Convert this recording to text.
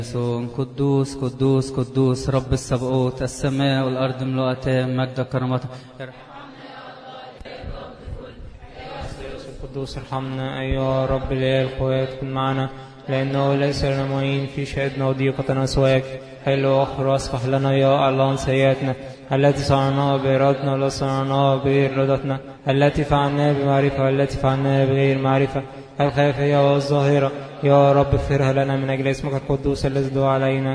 قدوس قدوس قدوس رب السبقوت، السماء والأرض ملؤتان مجد كرامته. القدوس ارحمنا أيها رب الإله القوات، كن معنا لأنه ليس لنا معين في شهدنا وضيقتنا سواك. حل وأخر واصفح لنا يا الله عن سيئاتنا التي صنعناها بإرادتنا ولا صنعناها بإرادتنا، التي فعلناها بمعرفة والتي فعلناها بغير معرفة، الخافية والظاهرة. يا رب اغفرها لنا من أجل اسمك القدوس الذي دعا علينا.